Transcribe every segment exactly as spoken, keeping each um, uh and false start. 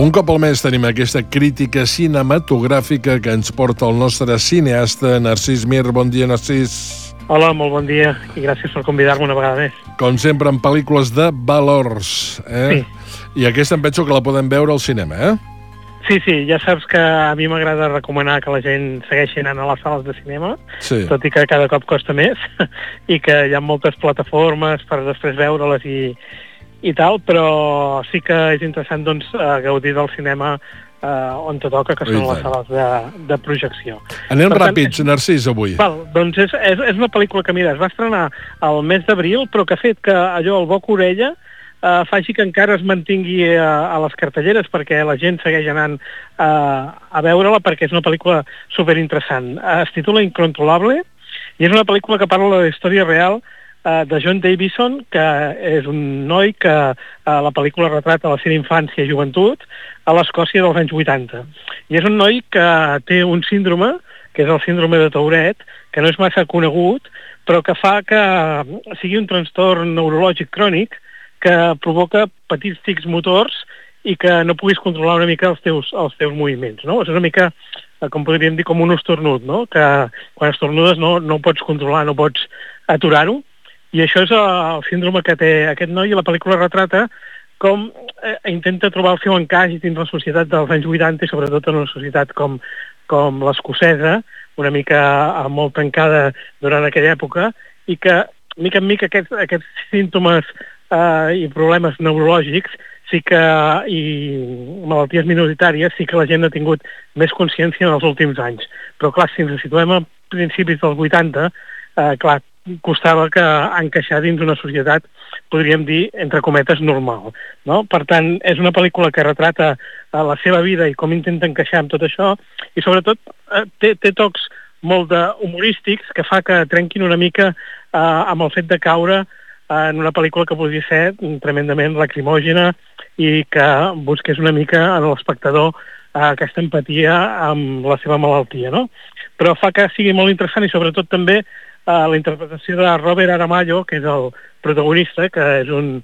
Un cop al mes tenim aquesta crítica cinematogràfica que ens porta el nostre cineasta Narcís Mir. Bon dia, Narcís. Hola, molt bon dia i gràcies per convidar-me una vegada més. Com sempre, en pel·lícules de valors, eh? Sí. I aquesta em penso que la podem veure al cinema, eh? Sí, sí, ja saps que a mi m'agrada recomanar que la gent segueixi anant a les sales de cinema, sí. Tot i que cada cop costa més, i que hi ha moltes plataformes per després veure-les i, i tal, però sí que és interessant doncs, gaudir del cinema eh, on te toca, que són les sales de, de projecció. Anem per ràpids, tant, Narcís, avui. Val, doncs és, és, és una pel·lícula que, mira, es va estrenar al mes d'abril, però que ha fet que allò, el boca-orella, Uh, faci que encara es mantingui a, a les cartelleres perquè la gent segueix anant uh, a veure-la perquè és una pel·lícula superinteressant. Uh, es titula Incontrolable i és una pel·lícula que parla de la història real uh, de John Davison, que és un noi que uh, la pel·lícula retrata la seva infància i joventut a l'Escòcia dels anys vuitanta. I és un noi que té un síndrome, que és el síndrome de Tourette, que no és massa conegut, però que fa que sigui un trastorn neurològic crònic que provoca petits tics motors i que no puguis controlar una mica els teus, els teus moviments, no? És una mica, com podríem dir, com un esternut, no? Que quan estornudes no, no ho pots controlar, no pots aturar-ho, i això és el síndrome que té aquest noi, i la pel·lícula retrata com eh, intenta trobar el seu encaix dins la societat dels anys vuitanta, i sobretot en una societat com, com l'escocesa, una mica eh, molt tancada durant aquella època, i que, mica en mica, aquests, aquests símptomes Uh, i problemes neurològics sí que, i malalties minoritàries sí que la gent ha tingut més consciència en els últims anys. Però clar, si ens situem a principis dels vuitanta, uh, clar, costava que encaixar dins una societat, podríem dir, entre cometes, normal, no? Per tant, és una pel·lícula que retrata uh, la seva vida i com intenta encaixar amb tot això, i sobretot uh, té, té tocs molt de humorístics que fa que trenquin una mica uh, amb el fet de caure en una pel·lícula que podria ser tremendament lacrimògena i que busqués una mica en l'espectador eh, aquesta empatia amb la seva malaltia, no? Però fa que sigui molt interessant i sobretot també eh, la interpretació de Robert Aramayo, que és el protagonista, que és un,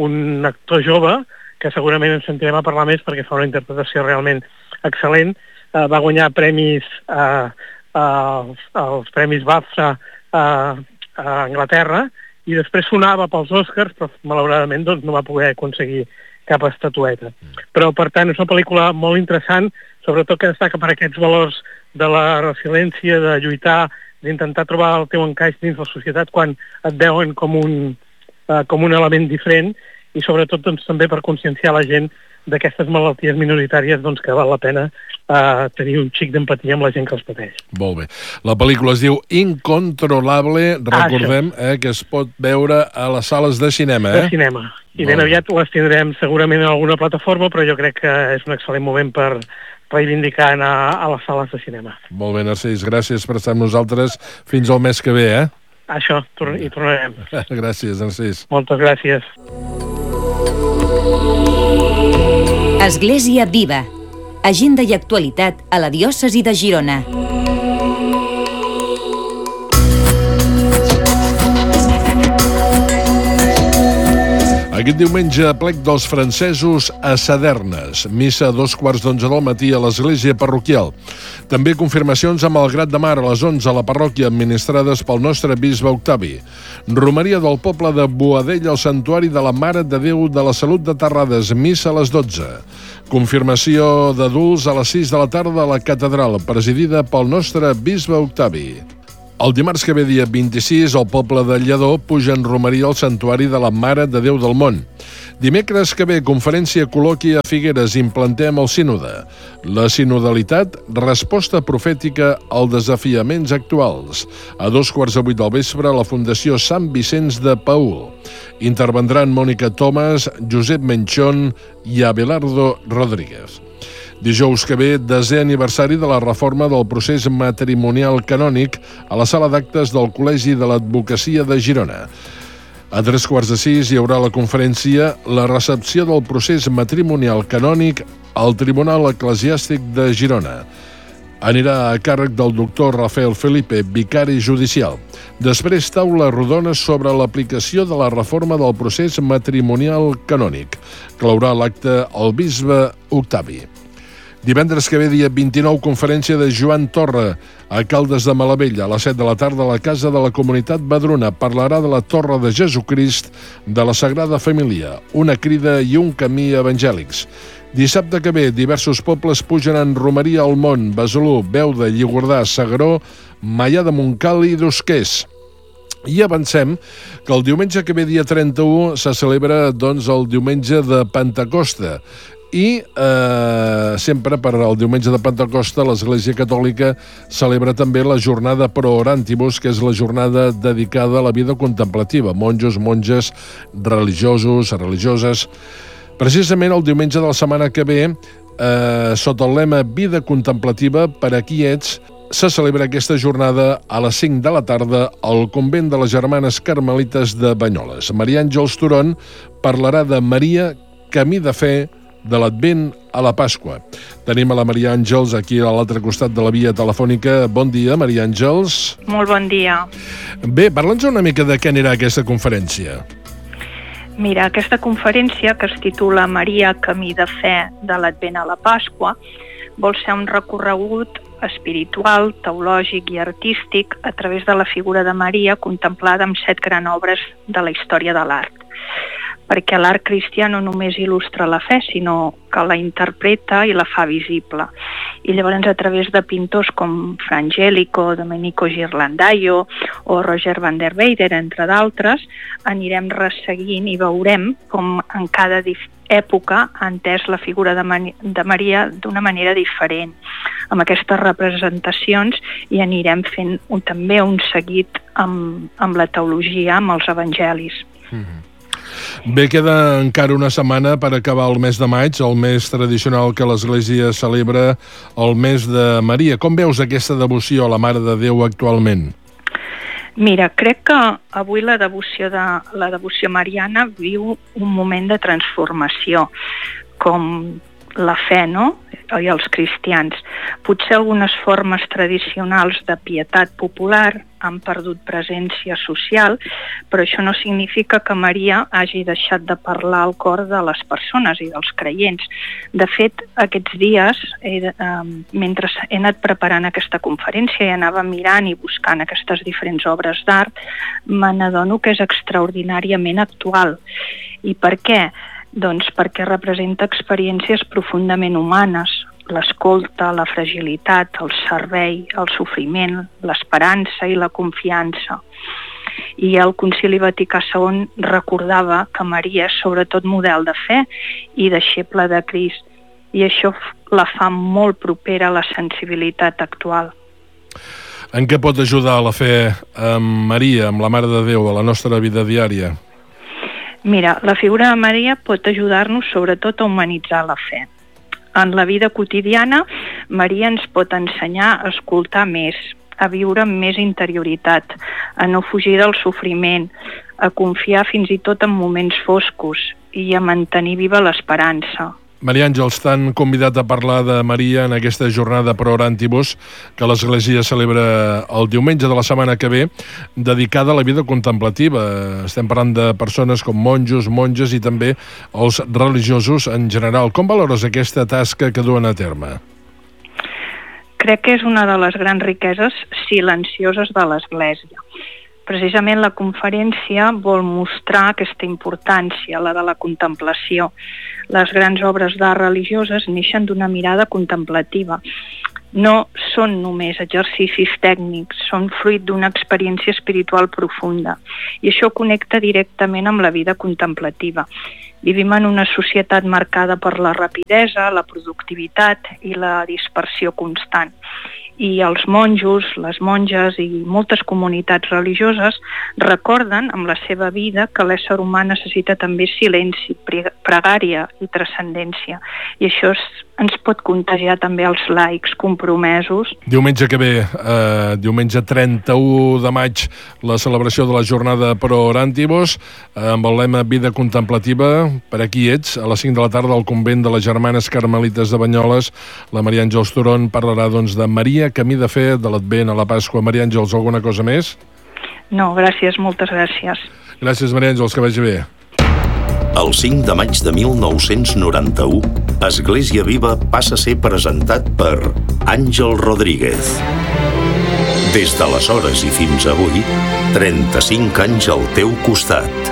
un actor jove, que segurament ens sentirem a parlar més perquè fa una interpretació realment excel·lent. Eh, va guanyar premis, eh, eh, els premis BAFTA eh, a Anglaterra, i després sonava pels Oscars, però malauradament doncs, no va poder aconseguir cap estatueta. Però, per tant, és una pel·lícula molt interessant, sobretot que destaca per aquests valors de la resiliència, de lluitar, d'intentar trobar el teu encaix dins la societat quan et veuen com un, uh, com un element diferent, i sobretot doncs, també per conscienciar la gent d'aquestes malalties minoritàries doncs, que val la pena uh, tenir un xic d'empatia amb la gent que els pateix. Molt bé. La pel·lícula es diu Incontrolable, recordem ah, eh, que es pot veure a les sales de cinema. Eh? De cinema. I ben aviat les tindrem segurament en alguna plataforma, però jo crec que és un excel·lent moment per reivindicar anar a les sales de cinema. Molt bé, Narcís. Gràcies per estar amb nosaltres fins al mes que ve, eh? Això, tor- hi tornarem. Gràcies, Narcís. Moltes gràcies. Església Viva. Agenda i actualitat a la diòcesi de Girona. Aquest diumenge, plec dels francesos a Sadernes. Missa a dos quarts d'onze del matí a l'església parroquial. També confirmacions a Malgrat de Mar a les onze a la parròquia, administrades pel nostre bisbe Octavi. Romeria del poble de Boadell al Santuari de la Mare de Déu de la Salut de Terrades. Missa a les dotze. Confirmació d'adults a les sis de la tarda a la catedral, presidida pel nostre bisbe Octavi. El dimarts que ve, dia vint-i-sis, el poble de Lledó puja en romeria al Santuari de la Mare de Déu del Món. Dimecres que ve, conferència col·loqui a Figueres, Implantem el sínode. La sinodalitat, resposta profètica als desafiaments actuals. A dos quarts de vuit del vespre, a la Fundació Sant Vicenç de Paül. Intervendran Mònica Tomàs, Josep Menchón i Abelardo Rodríguez. Dijous que ve, desè aniversari de la reforma del procés matrimonial canònic a la sala d'actes del Col·legi de l'Advocacia de Girona. A tres quarts de sis hi haurà la conferència La recepció del procés matrimonial canònic al Tribunal Eclesiàstic de Girona. anirà a càrrec del doctor Rafael Felipe, vicari judicial. Després, taula rodona sobre l'aplicació de la reforma del procés matrimonial canònic. Claurà l'acte el bisbe Octavi. Divendres que ve, dia vint-i-nou, conferència de Joan Torra a Caldes de Malavella, a les set de la tarda a la Casa de la Comunitat Badruna. Parlarà de la Torre de Jesucrist de la Sagrada Família, una crida i un camí evangèlics. Dissabte que ve, diversos pobles pugen en romeria al món: Besalú, Beuda, Lligordà, S'Agaró, Maià de Montcal i Dosquers. I avancem que el diumenge que ve, dia trenta-u, se celebra doncs, el diumenge de Pentecosta. I eh, sempre per al diumenge de Pentecosta l'Església Catòlica celebra també la jornada Pro Orantibus, que és la jornada dedicada a la vida contemplativa, monjos, monges, religiosos, religioses. Precisament el diumenge de la setmana que ve, eh, sota el lema Vida contemplativa per a qui ets, se celebra aquesta jornada a les cinc de la tarda al convent de les Germanes Carmelites de Banyoles. Maria Àngels Turon parlarà de Maria, camí de fe, de l'Advent a la Pasqua. Tenim a la Maria Àngels aquí a l'altre costat de la via telefònica. Bon dia, Maria Àngels. Molt bon dia. Bé, parla'ns una mica de què anirà aquesta conferència. Mira, aquesta conferència, que es titula Maria, camí de fe, de l'Advent a la Pasqua, vol ser un recorregut espiritual, teològic i artístic a través de la figura de Maria, contemplada amb set grans obres de la història de l'art. Perquè l'art cristià no només il·lustra la fe, sinó que la interpreta i la fa visible. I llavors, a través de pintors com Fra Angelico, Domenico Ghirlandaio o Roger van der Weyden, entre d'altres, anirem resseguint i veurem com en cada època ha entès la figura de, Man- de Maria d'una manera diferent. Amb aquestes representacions i anirem fent un, també un seguit amb, amb la teologia, amb els evangelis. Mm-hmm. Bé, queda encara una setmana per acabar el mes de maig, el mes tradicional que l'Església celebra, el mes de Maria. Com veus aquesta devoció a la Mare de Déu actualment? Mira, crec que avui la devoció, de, la devoció mariana viu un moment de transformació, com la fe, no?, i els cristians. Potser algunes formes tradicionals de pietat popular han perdut presència social, però això no significa que Maria hagi deixat de parlar al cor de les persones i dels creients. De fet, aquests dies, eh, mentre he anat preparant aquesta conferència i anava mirant i buscant aquestes diferents obres d'art, me n'adono que és extraordinàriament actual. I per què? Doncs perquè representa experiències profundament humanes, l'escolta, la fragilitat, el servei, el sofriment, l'esperança i la confiança. I el Concili Vaticà segon recordava que Maria és sobretot model de fe i deixeble de Crist, i això la fa molt propera a la sensibilitat actual. En què pot ajudar la fe amb Maria, amb la Mare de Déu, a la nostra vida diària? Mira, la figura de Maria pot ajudar-nos sobretot a humanitzar la fe. En la vida quotidiana, Maria ens pot ensenyar a escoltar més, a viure amb més interioritat, a no fugir del sofriment, a confiar fins i tot en moments foscos i a mantenir viva l'esperança. Maria Àngels, t'han convidat a parlar de Maria en aquesta jornada Pro Orantibus que l'Església celebra el diumenge de la setmana que ve, dedicada a la vida contemplativa. Estem parlant de persones com monjos, monges i també els religiosos en general. Com valores aquesta tasca que duen a terme? Crec que és una de les grans riqueses silencioses de l'Església. Precisament la conferència vol mostrar aquesta importància, la de la contemplació. Les grans obres d'art religioses neixen d'una mirada contemplativa. No són només exercicis tècnics, són fruit d'una experiència espiritual profunda. I això connecta directament amb la vida contemplativa. Vivim en una societat marcada per la rapidesa, la productivitat i la dispersió constant. I els monjos, les monges i moltes comunitats religioses recorden amb la seva vida que l'ésser humà necessita també silenci, pregària i transcendència. I això es, ens pot contagiar també els laics compromesos. Diumenge que ve, eh, diumenge trenta-u de maig, la celebració de la jornada Pro Orantibus, eh, amb el lema Vida Contemplativa. Per aquí ets, a les cinc de la tarda, al convent de les Germanes Carmelites de Banyoles. La Maria Àngels Turon parlarà, doncs, de Maria, camí de fe, de l'Advent a la Pasqua. Maria Àngels, alguna cosa més? No, gràcies, moltes gràcies. Gràcies, Maria Àngels, que vagi bé. El cinc de maig de mil nou-cents noranta-u, Església Viva passa a ser presentat per Àngel Rodríguez. Des d'aleshores i fins avui, trenta-cinc anys al teu costat.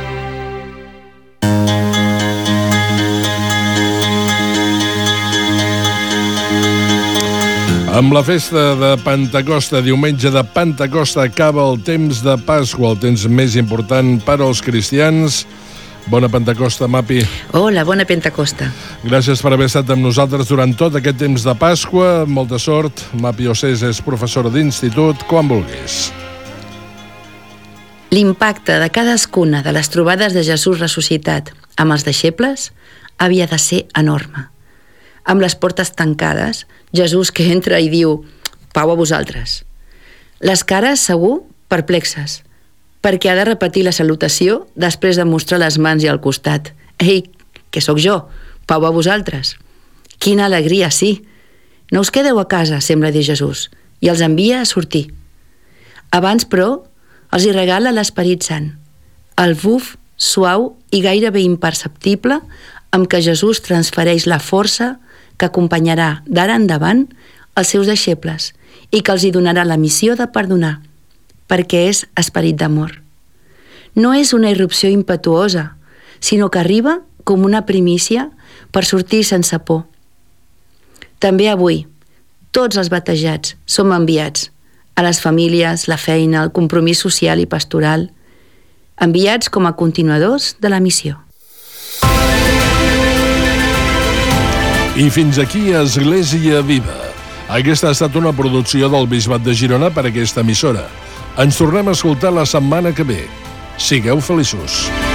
Amb la festa de Pentecosta, diumenge de Pentecosta, acaba el temps de Pasqua, el temps més important per als cristians. Bona Pentecosta, Mapi. Hola, bona Pentecosta. Gràcies per haver estat amb nosaltres durant tot aquest temps de Pasqua. Molta sort. Mapi Océs és professora d'institut, quan vulguis. L'impacte de cadascuna de les trobades de Jesús ressuscitat amb els deixebles havia de ser enorme. Amb les portes tancades, Jesús que entra i diu «Pau a vosaltres». Les cares, segur, perplexes, perquè ha de repetir la salutació després de mostrar les mans i el costat. «Ei, que sóc jo, pau a vosaltres». Quina alegria, sí! No us quedeu a casa, sembla dir Jesús, i els envia a sortir. Abans, però, els hi regala l'Esperit Sant, el buf suau i gairebé imperceptible amb què Jesús transfereix la força que acompanyarà d'ara endavant els seus deixebles i que els hi donarà la missió de perdonar, perquè és esperit d'amor. No és una irrupció impetuosa, sinó que arriba com una primícia per sortir sense por. També avui, tots els batejats som enviats a les famílies, la feina, el compromís social i pastoral, enviats com a continuadors de la missió. I fins aquí Església Viva. Aquesta ha estat una producció del Bisbat de Girona per a aquesta emissora. Ens tornem a escoltar la setmana que ve. Sigueu feliços.